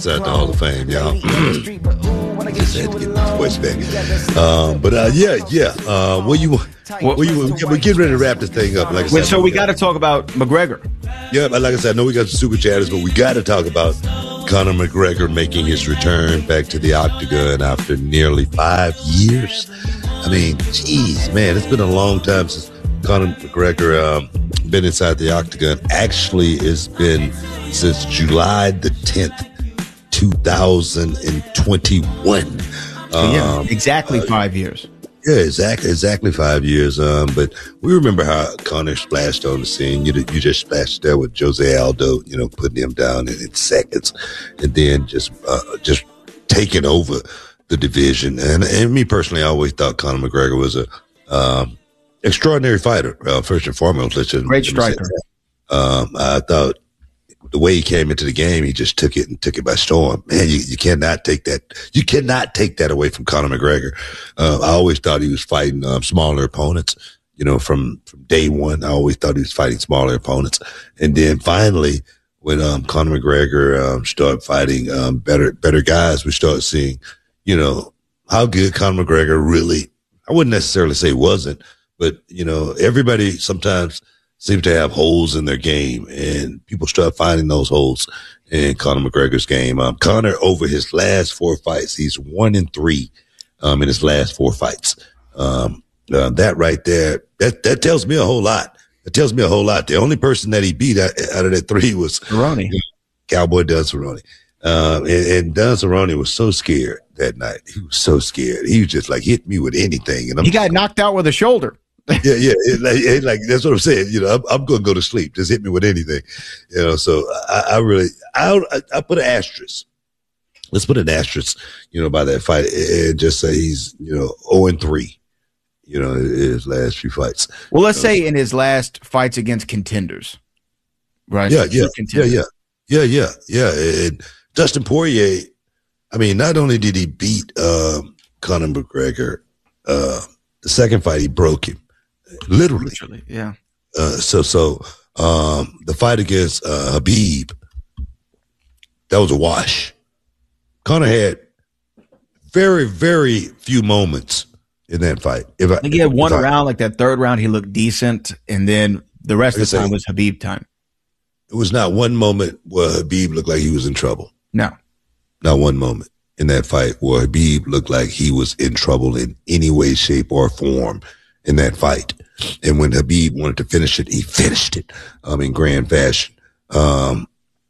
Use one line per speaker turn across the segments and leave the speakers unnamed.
At the Hall of Fame, y'all. Just had to get my voice back. We're getting ready to wrap this thing up. Like I said,
so we got to talk about McGregor.
Yeah, like I said, I know we got some super chatters, but we got to talk about Conor McGregor making his return back to the octagon after nearly 5 years. I mean, geez, man, it's been a long time since Conor McGregor been inside the octagon. Actually, it's been since July the 10th. 2021.
Exactly 5 years.
Yeah, exactly 5 years. But we remember how Conor splashed on the scene. You just splashed there with Jose Aldo, putting him down in seconds, and then just taking over the division. And me personally, I always thought Conor McGregor was a extraordinary fighter. First and foremost,
great striker.
I thought the way he came into the game, he just took it by storm. Man, you cannot take that. You cannot take that away from Conor McGregor. I always thought he was fighting smaller opponents. From day one, I always thought he was fighting smaller opponents. And then finally, when Conor McGregor started fighting better guys, we started seeing, how good Conor McGregor really. I wouldn't necessarily say wasn't, but everybody sometimes seem to have holes in their game, and people start finding those holes in Conor McGregor's game. Conor, over his last 4 fights, he's 1-3 in his last 4 fights. That right there, that tells me a whole lot. It tells me a whole lot. The only person that he beat out of that 3 was
Cerrone.
Cowboy Don Cerrone. And Don Cerrone was so scared that night. He was so scared. He was just like, hit me with anything. And
he got knocked out with a shoulder.
Yeah. Like that's what I'm saying. I'm going to go to sleep. Just hit me with anything. So I put an asterisk. Let's put an asterisk, by that fight and just say he's, 0-3, his last few fights.
Well, let's say in his last fights against contenders, right?
Yeah. And Dustin Poirier, I mean, not only did he beat Conor McGregor, the second fight he broke him. Literally,
yeah.
The fight against Habib, that was a wash. Conor had very, very few moments in that fight.
He had one round, like that third round, he looked decent, and then the rest of the time was Habib time.
It was not one moment where Habib looked like he was in trouble.
No.
Not one moment in that fight where Habib looked like he was in trouble in any way, shape, or form in that fight. And when Habib wanted to finish it, he finished it in grand fashion. The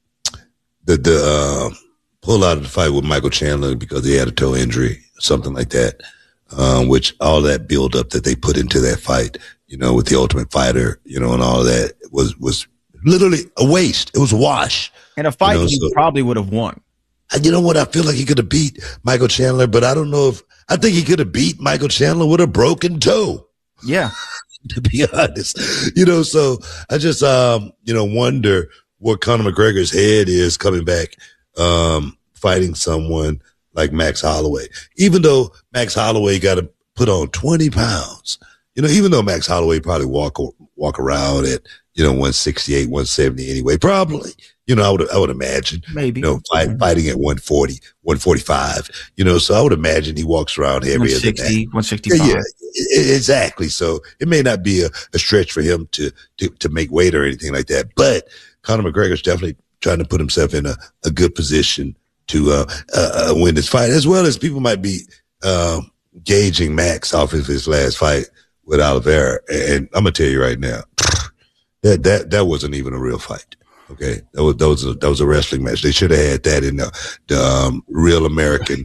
pull out of the fight with Michael Chandler because he had a toe injury, something like that, which all that build up that they put into that fight, with the Ultimate Fighter, and all of that was literally a waste. It was a wash.
And a fight he probably would have won.
You know what? I feel like he could have beat Michael Chandler, but I don't know I think he could have beat Michael Chandler with a broken toe.
Yeah.
To be honest, so I just, wonder what Conor McGregor's head is coming back, fighting someone like Max Holloway, even though Max Holloway got to put on 20 pounds, even though Max Holloway probably walk around at, 168, 170 anyway, probably, I would imagine,
maybe,
fighting at 140, 145, so I would imagine he walks around heavier than that.
165.
Yeah, exactly. So it may not be a stretch for him to make weight or anything like that, but Conor McGregor's definitely trying to put himself in a good position to win this fight, as well as people might be gauging Max off of his last fight with Oliveira. And I'm gonna tell you right now, that wasn't even a real fight. Okay, that was a wrestling match. They should have had that in the Real American,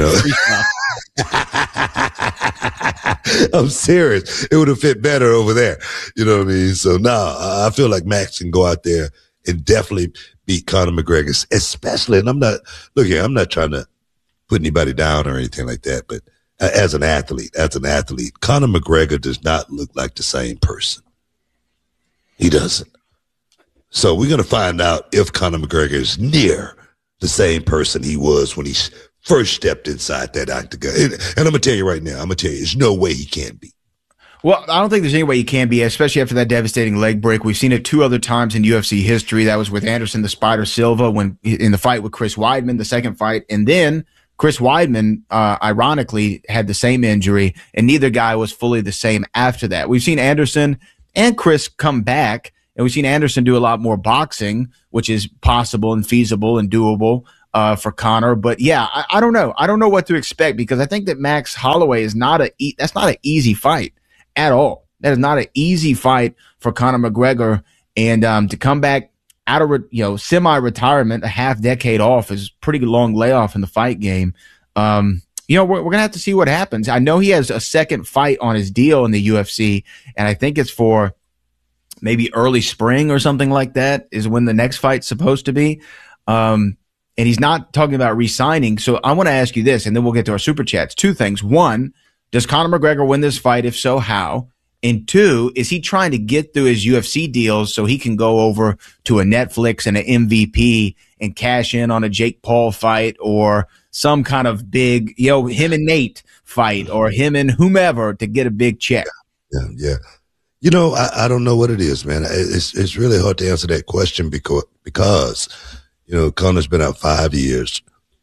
I'm serious. It would have fit better over there. You know what I mean? So now I feel like Max can go out there and definitely beat Conor McGregor, especially. And I'm not trying to put anybody down or anything like that, but as an athlete, Conor McGregor does not look like the same person. He doesn't. So we're going to find out if Conor McGregor is near the same person he was when he first stepped inside that octagon. And I'm going to tell you right now, there's no way he can be.
Well, I don't think there's any way you can be, especially after that devastating leg break. We've seen it 2 other times in UFC history. That was with Anderson the Spider Silva when in the fight with Chris Weidman, the second fight, and then Chris Weidman, ironically, had the same injury, and neither guy was fully the same after that. We've seen Anderson and Chris come back, and we've seen Anderson do a lot more boxing, which is possible and feasible and doable for Conor. But yeah, I don't know. I don't know what to expect because I think that Max Holloway is that's not an easy fight at all. That is not an easy fight for Conor McGregor, and to come back out of semi-retirement, a half decade off is a pretty long layoff in the fight game. We're gonna have to see what happens. I know he has a second fight on his deal in the UFC, and I think it's for maybe early spring or something like that is when the next fight's supposed to be. And he's not talking about re-signing. So I want to ask you this, and then we'll get to our super chats. 2 things. 1, does Conor McGregor win this fight? If so, how? And 2, is he trying to get through his UFC deals so he can go over to a Netflix and an MVP and cash in on a Jake Paul fight or some kind of big, him and Nate fight or him and whomever to get a big check?
Yeah. I don't know what it is, man. It's really hard to answer that question because Conor's been out 5 years.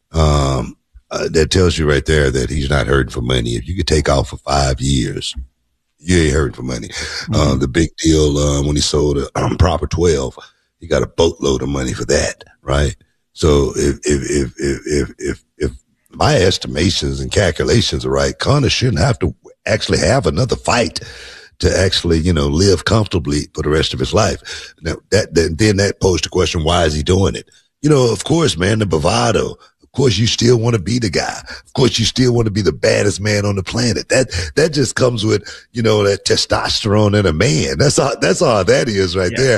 That tells you right there that he's not hurting for money. If you could take off for 5 years, you ain't hurting for money. Mm-hmm. The big deal when he sold a Proper 12, he got a boatload of money for that, right? So if my estimations and calculations are right, Conor shouldn't have to actually have another fight to actually, live comfortably for the rest of his life. Now then that posed the question, why is he doing it? Of course, man, the bravado. Of course, you still want to be the guy. Of course, you still want to be the baddest man on the planet. That just comes with, that testosterone in a man. That's all that is right there.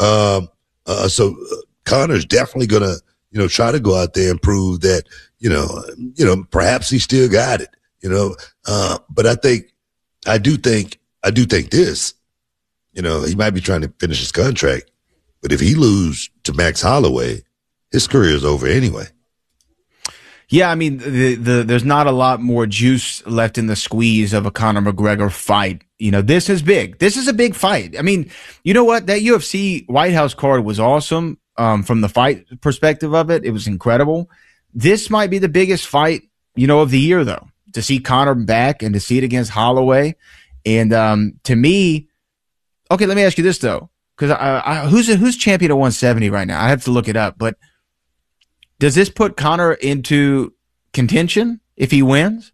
So Conor's definitely going to, try to go out there and prove that, perhaps he still got it, but I do think this, he might be trying to finish his contract, but if he lose to Max Holloway, his career is over anyway.
Yeah, I mean, there's not a lot more juice left in the squeeze of a Conor McGregor fight. This is big. This is a big fight. I mean, you know what? That UFC White House card was awesome from the fight perspective of it. It was incredible. This might be the biggest fight, of the year, though, to see Conor back and to see it against Holloway. And to me, okay, let me ask you this, though, because who's champion at 170 right now? I have to look it up, but does this put Conor into contention if he wins?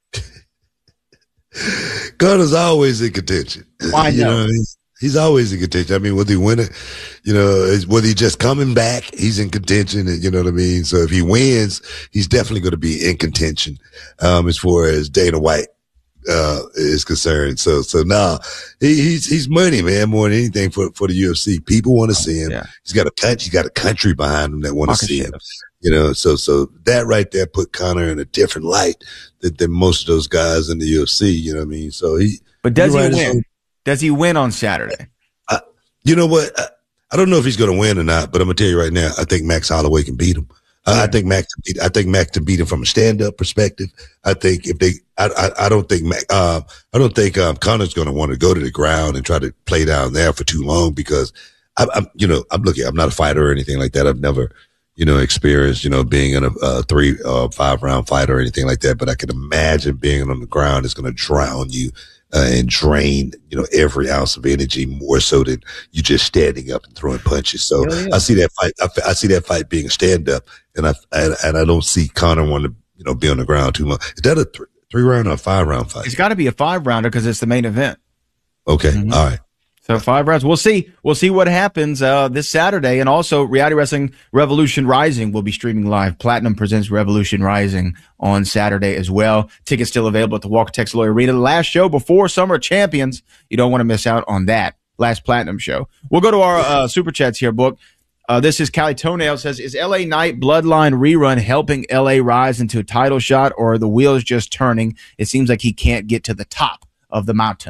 Conor's always in contention.
Why no?
He's always in contention. I mean, whether he win it, whether he's just coming back, he's in contention. You know what I mean? So if he wins, he's definitely going to be in contention as far as Dana White is concerned. So now he's money, man, more than anything for the UFC. People want to see him. Yeah. He's got a country behind him that want to see him. So that right there put Conor in a different light than most of those guys in the UFC. You know what I mean? So
but does he win? Does he win on Saturday?
You know what? I don't know if he's going to win or not, but I'm going to tell you right now, I think Max Holloway can beat him. I think Max can beat him from a stand-up perspective. I think I don't think Conor's going to want to go to the ground and try to play down there for too long because I'm not a fighter or anything like that. I've never, experienced, being in a 3 or 5 round fight or anything like that. But I can imagine being on the ground is going to drown you and drain, every ounce of energy more so than you just standing up and throwing punches. So I see that fight. I see that fight being a stand up, and I don't see Conor wanting to, be on the ground too much. Is that a 3 round or a 5 round fight?
It's got to be a 5 rounder because it's the main event.
Okay. Mm-hmm. All right.
So 5 rounds. We'll see. We'll see what happens this Saturday. And also, Reality Wrestling Revolution Rising will be streaming live. Platinum presents Revolution Rising on Saturday as well. Tickets still available at the Walker Texas Lloyd Arena. The last show before Summer Champions. You don't want to miss out on that. Last Platinum show. We'll go to our Super Chats here, Book. This is Callie Toenail says, is LA Knight Bloodline rerun helping LA rise into a title shot, or are the wheels just turning? It seems like he can't get to the top of the mountain.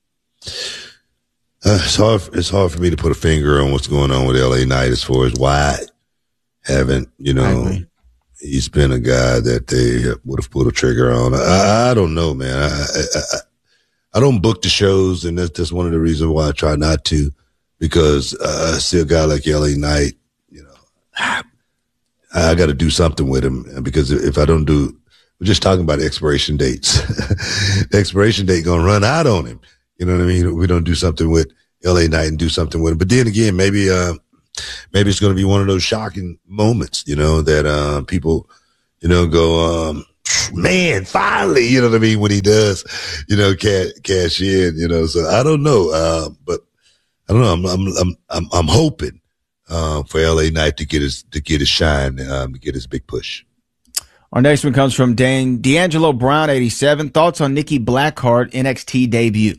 It's hard for me to put a finger on what's going on with LA Knight as far as why haven't, he's been a guy that they would have pulled a trigger on. I don't know, man. I don't book the shows, and that's one of the reasons why I try not to, because I see a guy like LA Knight, you know, I got to do something with him, because if I don't do, we're just talking about expiration dates. The expiration date going to run out on him. You know what I mean? We don't do something with LA Knight and do something with him. But then again, maybe it's going to be one of those shocking moments, you know, that people, you know, go, man, finally, you know what I mean, when he does, you know, cash in, you know. So I don't know, but I don't know. I'm hoping for LA Knight to get his shine, to get his big push.
Our next one comes from D'Angelo Brown, 87. Thoughts on Nikki Blackheart NXT debut?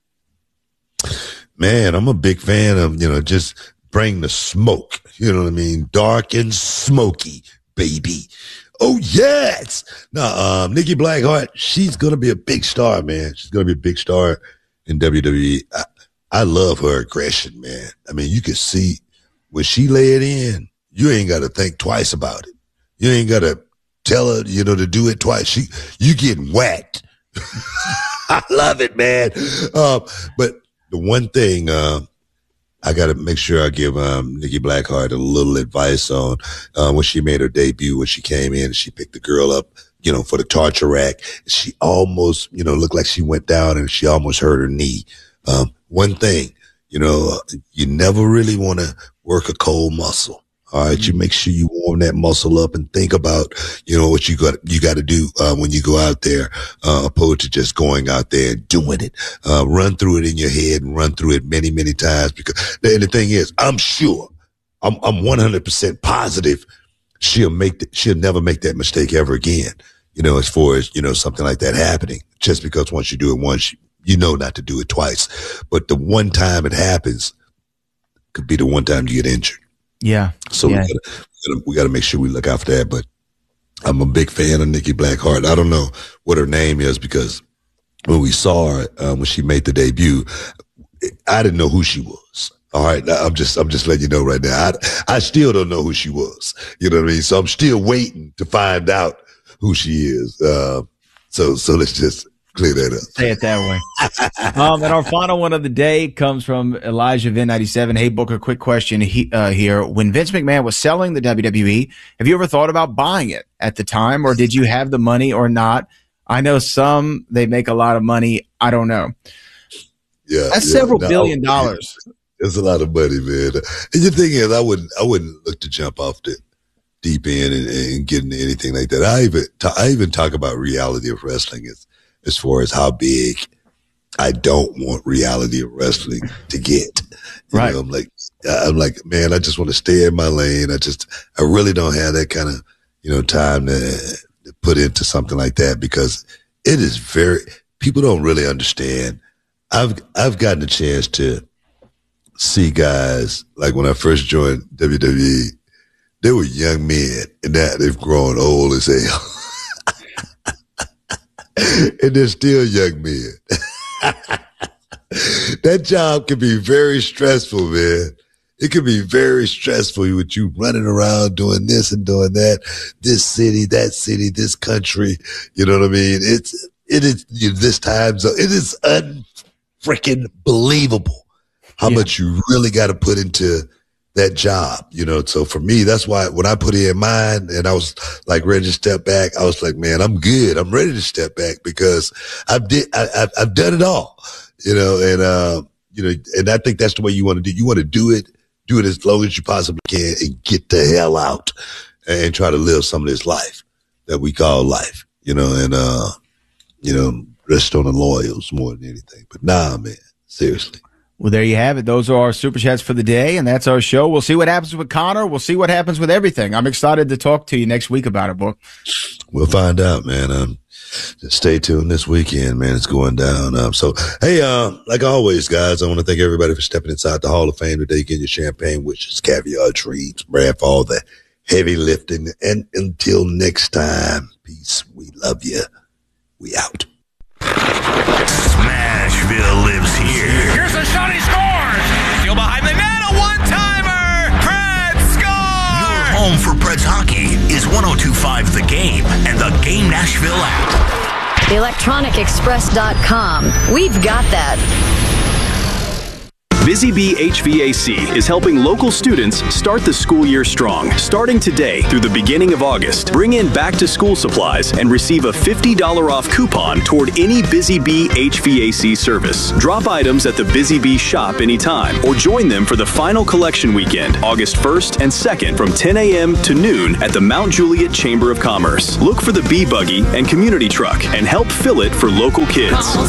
Man, I'm a big fan of, you know, just bring the smoke. You know what I mean? Dark and smoky, baby. Oh, yes. Now, Nikki Blackheart, she's going to be a big star, man. She's going to be a big star in WWE. I love her aggression, man. I mean, you can see when she lay it in, you ain't got to think twice about it. You ain't got to tell her, you know, to do it twice. You getting whacked. I love it, man. But the one thing I got to make sure I give Nikki Blackheart a little advice on when she made her debut, when she came in and she picked the girl up, you know, for the torture rack. She almost, you know, looked like she went down and she almost hurt her knee. One thing, you know, you never really want to work a cold muscle. All right, you make sure you warm that muscle up and think about, you know, what you got to do when you go out there, opposed to just going out there and doing it. Run through it in your head and run through it many, many times, because and the thing is, I'm sure, I'm 100% positive she'll never make that mistake ever again. You know, as far as, you know, something like that happening, just because once you do it once, you know not to do it twice. But the one time it happens could be the one time you get injured.
Yeah.
So
yeah.
we got to make sure we look out for that. But I'm a big fan of Nikki Blackheart. I don't know what her name is, because when we saw her, when she made the debut, I didn't know who she was. All right. I'm just letting you know right now. I still don't know who she was. You know what I mean? So I'm still waiting to find out who she is. So let's just clear that up.
Say it that way. And our final one of the day comes from Elijah Vin 97. Hey, Booker, quick question here. When Vince McMahon was selling the WWE, have you ever thought about buying it at the time, or did you have the money or not? I know some, they make a lot of money. I don't know.
Yeah.
That's several billion dollars.
It's a lot of money, man. And the thing is, I wouldn't look to jump off the deep end and get into anything like that. I even talk about reality of wrestling as far as how big I don't want reality of wrestling to get. You know, I'm like, man, I just want to stay in my lane. I really don't have that kind of, you know, time to put into something like that, because it is people don't really understand. I've gotten a chance to see guys, like when I first joined WWE, they were young men, and now they've grown old as hell. And they're still young men. That job can be very stressful, man. It can be very stressful with you running around doing this and doing that, this city, this country. You know what I mean? It is this time zone. It is unfreaking believable how much you really got to put into that job, you know. So for me, that's why when I put in mine and I was like ready to step back, I was like, man, I'm good. I'm ready to step back, because I've done it all, you know, and, you know, and I think that's the way you want to do. You want to do it as long as you possibly can and get the hell out and try to live some of this life that we call life, you know, and, you know, rest on the laurels more than anything. But nah, man, seriously.
Well, there you have it. Those are our Super Chats for the day, and that's our show. We'll see what happens with Conor. We'll see what happens with everything. I'm excited to talk to you next week about it, Book.
We'll find out, man. Just stay tuned this weekend, man. It's going down. So, hey, like always, guys, I want to thank everybody for stepping inside the Hall of Fame today, getting your champagne, which is caviar treats, Brad, for all the heavy lifting. And until next time, peace. We love you. We out.
Smashville lives here. Here's a shot, he scores! Still behind the net, a one-timer! Preds score! Your home for Preds hockey is 102.5 The Game and the Game Nashville app.
electronicexpress.com. We've got that.
Busy Bee HVAC is helping local students start the school year strong. Starting today through the beginning of August, bring in back-to-school supplies and receive a $50 off coupon toward any Busy Bee HVAC service. Drop items at the Busy Bee shop anytime or join them for the final collection weekend, August 1st and 2nd from 10 a.m. to noon at the Mount Juliet Chamber of Commerce. Look for the Bee Buggy and community truck and help fill it for local kids.
Call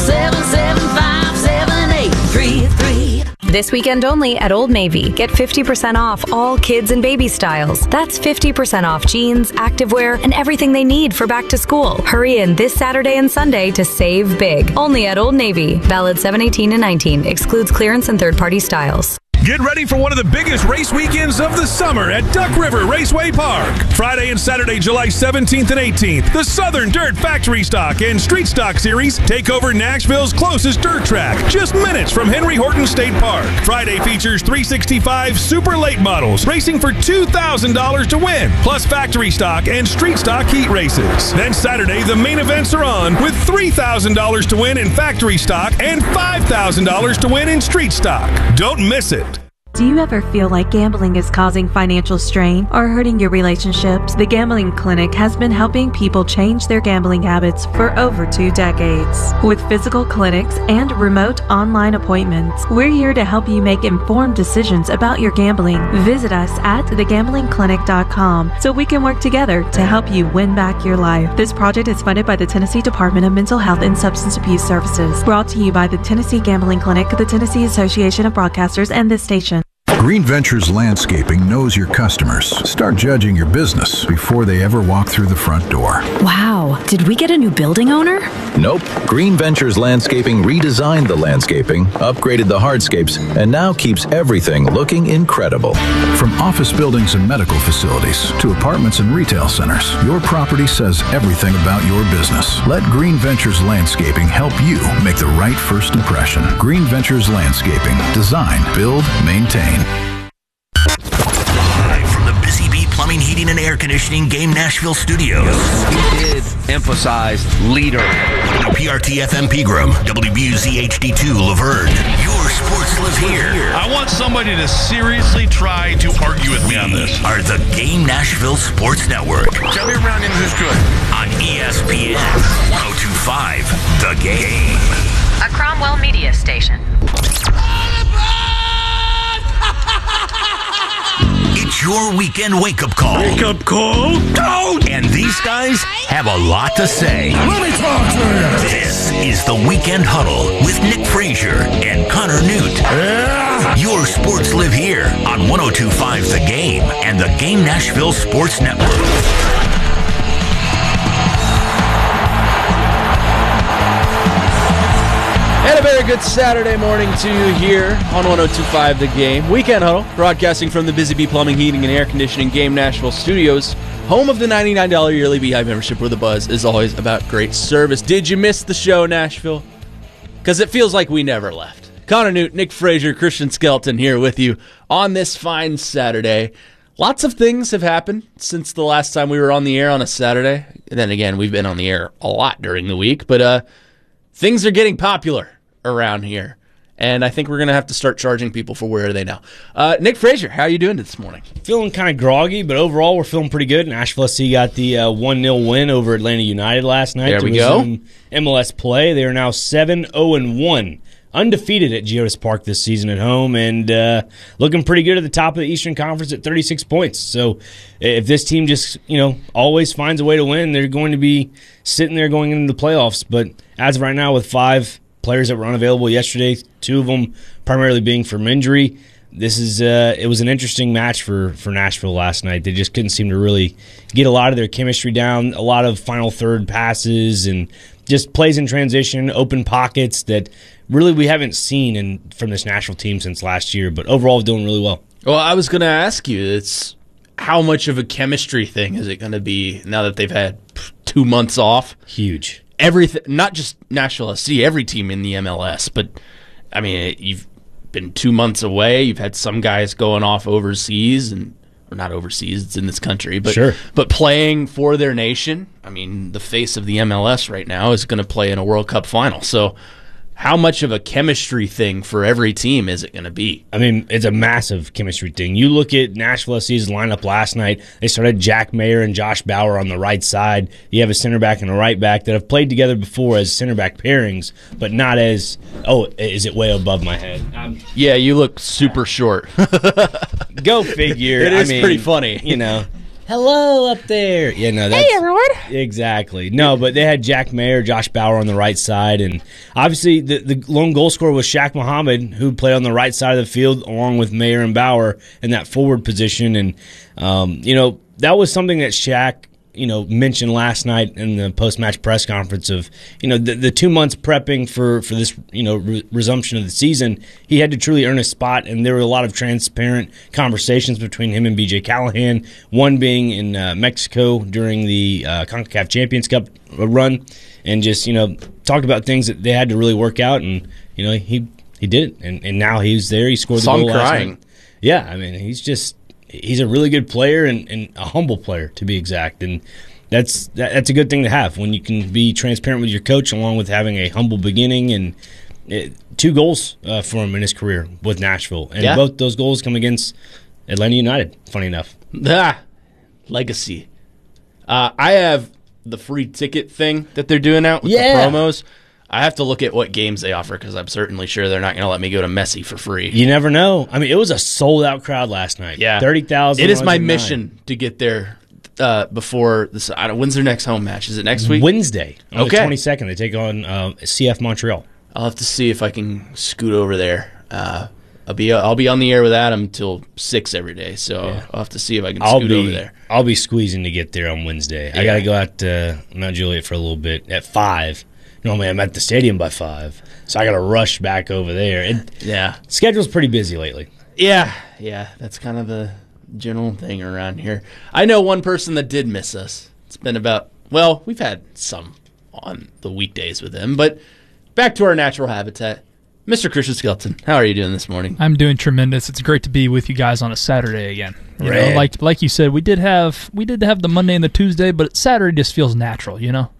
775-7833.
This weekend only at Old Navy. Get 50% off all kids and baby styles. That's 50% off jeans, activewear, and everything they need for back to school. Hurry in this Saturday and Sunday to save big. Only at Old Navy. Valid 7/18 and 19. Excludes clearance and third-party styles.
Get ready for one of the biggest race weekends of the summer at Duck River Raceway Park. Friday and Saturday, July 17th and 18th, the Southern Dirt Factory Stock and Street Stock Series take over Nashville's closest dirt track, just minutes from Henry Horton State Park. Friday features 365 super late models racing for $2,000 to win, plus factory stock and street stock heat races. Then Saturday, the main events are on with $3,000 to win in factory stock and $5,000 to win in street stock. Don't miss it.
Do you ever feel like gambling is causing financial strain or hurting your relationships? The Gambling Clinic has been helping people change their gambling habits for over 2 decades. With physical clinics and remote online appointments, we're here to help you make informed decisions about your gambling. Visit us at thegamblingclinic.com so we can work together to help you win back your life. This project is funded by the Tennessee Department of Mental Health and Substance Abuse Services. Brought to you by the Tennessee Gambling Clinic, the Tennessee Association of Broadcasters, and this station.
Green Ventures Landscaping knows your customers. Start judging your business before they ever walk through the front door.
Wow. Did we get a new building owner?
Nope. Green Ventures Landscaping redesigned the landscaping, upgraded the hardscapes, and now keeps everything looking incredible.
From office buildings and medical facilities to apartments and retail centers, your property says everything about your business. Let Green Ventures Landscaping help you make the right first impression. Green Ventures Landscaping. Design, build, maintain.
Live from the Busy Bee Plumbing, Heating, and Air Conditioning Game Nashville Studios.
He did emphasize leader.
WPRT FM Pegram, WBUZ HD2 Laverne. Your sports live here.
I want somebody to seriously try to argue with me on this.
Are the Game Nashville Sports Network.
Tell me around in who's good.
On ESPN 1025, The Game.
A Cromwell Media Station.
It's your weekend wake-up call.
Wake-up call?
Don't! And these guys have a lot to say.
Let me talk to you.
This is the Weekend Huddle with Nick Frazier and Connor Newt.
Yeah.
Your sports live here on 1025 The Game and the Game Nashville Sports Network.
And a very good Saturday morning to you here on 1025 The Game. Weekend Huddle, broadcasting from the Busy Bee Plumbing, Heating, and Air Conditioning Game Nashville Studios, home of the $99 yearly Beehive membership where the buzz is always about great service. Did you miss the show, Nashville? Because it feels like we never left. Connor Newt, Nick Frazier, Christian Skelton here with you on this fine Saturday. Lots of things have happened since the last time we were on the air on a Saturday. And then again, we've been on the air a lot during the week, but things are getting popular around here, and I think we're going to have to start charging people for where are they now. Nick Frazier, how are you doing this morning?
Feeling kind of groggy, but overall we're feeling pretty good. Nashville SC got the 1-0 win over Atlanta United last night.
There we go.
MLS play. They are now 7-0-1, undefeated at Geodis Park this season at home, and looking pretty good at the top of the Eastern Conference at 36 points. So if this team just always finds a way to win, they're going to be sitting there going into the playoffs. But as of right now, with 5 players that were unavailable yesterday, 2 of them primarily being from injury, this is it was an interesting match for Nashville last night. They just couldn't seem to really get a lot of their chemistry down, a lot of final third passes and just plays in transition, open pockets that really we haven't seen from this Nashville team since last year, but overall doing really well.
Well, I was going to ask you, it's how much of a chemistry thing is it going to be now that they've had 2 months off?
Huge.
Everything, not just Nashville SC, every team in the MLS, but I mean, you've been 2 months away. You've had some guys going off overseas, and or not overseas, it's in this country, but
Sure.
but playing for their nation. I mean, the face of the MLS right now is going to play in a World Cup final. So how much of a chemistry thing for every team is it going to be?
I mean, it's a massive chemistry thing. You look at Nashville SC's lineup last night. They started Jack Mayer and Josh Bauer on the right side. You have a center back and a right back that have played together before as center back pairings, but not as, is it way above my head?
Yeah, you look super short.
Go figure.
It is pretty funny.
You know. Hello up there. Yeah, no, that's,
Hey, everyone.
Exactly. No, but they had Jack Mayer, Josh Bauer on the right side, and obviously the lone goal scorer was Shaq Muhammad, who played on the right side of the field along with Mayer and Bauer in that forward position. And, that was something that Shaq, mentioned last night in the post-match press conference of, the 2 months prepping for this, resumption of the season. He had to truly earn a spot, and there were a lot of transparent conversations between him and BJ Callahan, one being in Mexico during the CONCACAF Champions Cup run, and just, talked about things that they had to really work out, and, he did it, and now he's there. He scored the goal last night. Yeah, I mean, he's a really good player and a humble player, to be exact. And that's a good thing to have when you can be transparent with your coach along with having a humble beginning. And 2 goals for him in his career with Nashville. And both those goals come against Atlanta United, funny enough.
Legacy. I have the free ticket thing that they're doing out with the promos. I have to look at what games they offer because I'm certainly sure they're not going to let me go to Messi for free.
You never know. I mean, it was a sold-out crowd last night.
Yeah.
30,000.
It is my mission to get there before this. When's their next home match? Is it next week?
Wednesday. On the 22nd. They take on CF Montreal.
I'll have to see if I can scoot over there. I'll be on the air with Adam until 6 every day, so I'll have to see if I can scoot over there.
I'll be squeezing to get there on Wednesday. I got to go out to Mount Juliet for a little bit at 5. Normally I'm at the stadium by 5, so I got to rush back over there. Schedule's pretty busy lately.
Yeah, that's kind of the general thing around here. I know one person that did miss us. It's been we've had some on the weekdays with him, but back to our natural habitat. Mr. Christian Skelton, how are you doing this morning?
I'm doing tremendous. It's great to be with you guys on a Saturday again. You know, like you said, we did have the Monday and the Tuesday, but Saturday just feels natural,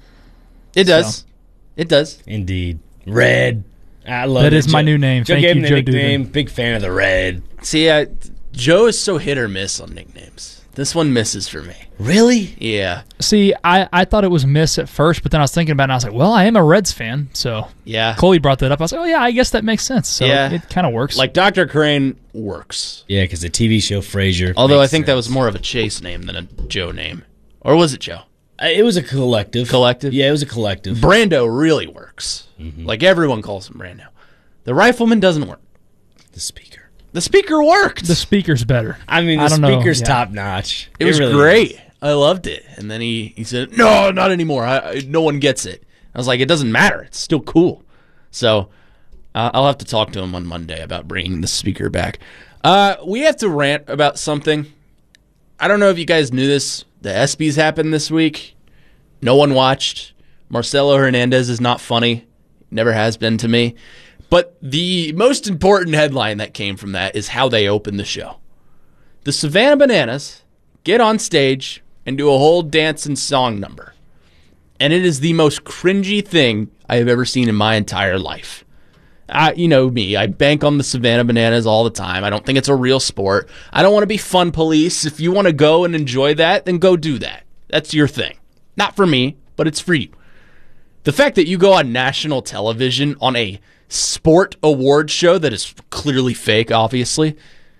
It does. It does.
Indeed. Red. I love it.
That is my new name.
Joe
Thank
gave
you,
him
Joe
the nickname.
Dugan.
Big fan of the red.
See, Joe is so hit or miss on nicknames. This one misses for me.
Really?
Yeah.
See, I thought it was miss at first, but then I was thinking about it, and I was like, well, I am a Reds fan, so
yeah.
Coley brought that up. I was like, oh, yeah, I guess that makes sense. So it kind of works.
Like Dr. Crane works.
Yeah, because the TV show Frasier.
Although I think that was more of a Chase name than a Joe name. Or was it Joe?
It was a collective.
Collective?
Yeah, it was a collective.
Brando really works. Mm-hmm. Like everyone calls him Brando. The Rifleman doesn't work.
The Speaker.
The Speaker worked.
The Speaker's better.
I mean, the Speaker's top notch.
It was
really
great.
Is.
I loved it. And then he said, no, not anymore. No one gets it. I was like, it doesn't matter. It's still cool. So I'll have to talk to him on Monday about bringing the Speaker back. We have to rant about something. I don't know if you guys knew this. The ESPYs happened this week. No one watched. Marcelo Hernandez is not funny. Never has been to me. But the most important headline that came from that is how they opened the show. The Savannah Bananas get on stage and do a whole dance and song number. And it is the most cringy thing I have ever seen in my entire life. You know me, I bank on the Savannah Bananas all the time. I don't think it's a real sport. I don't want to be fun police. If you want to go and enjoy that, then go do that. That's your thing. Not for me, but it's for you. The fact that you go on national television on a sport award show that is clearly fake, obviously,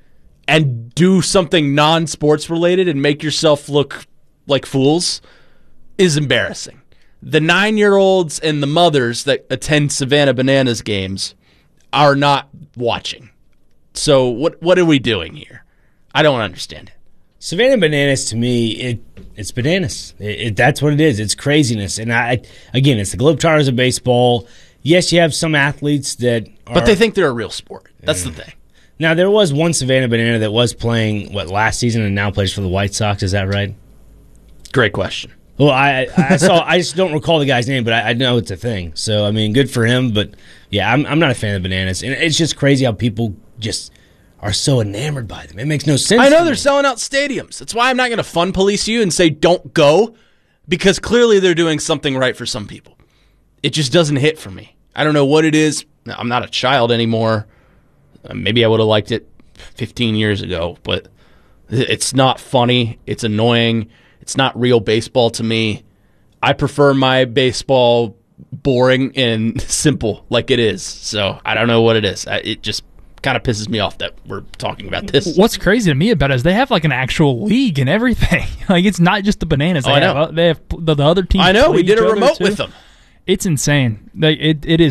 and do something non-sports related and make yourself look like fools is embarrassing. The 9-year-olds and the mothers that attend Savannah Bananas games are not watching. So what are we doing here? I don't understand it.
Savannah Bananas, to me, it's bananas. That's what it is. It's craziness. And again, it's the Globetrotters of baseball. Yes, you have some athletes that are...
But they think they're a real sport. That's the thing.
Now, there was one Savannah Banana that was playing, last season and now plays for the White Sox. Is that right?
Great question.
Well, I just don't recall the guy's name, but I know it's a thing. So, I mean, good for him. But, yeah, I'm not a fan of bananas. And it's just crazy how people just are so enamored by them. It makes no sense.
I know
to
they're
me.
selling out stadiums. That's why I'm not going to fun police you and say don't go, because clearly they're doing something right for some people. It just doesn't hit for me. I don't know what it is. I'm not a child anymore. Maybe I would have liked it 15 years ago, but it's not funny. It's annoying. It's not real baseball to me. I prefer my baseball boring and simple like it is. So I don't know what it is. It just kind of pisses me off that we're talking about this.
What's crazy to me about it is they have like an actual league and everything. Like it's not just the Bananas. They
I know.
They have the other teams.
I know. We did a
play each other,
remote
too.
with them.
It's insane. Like it is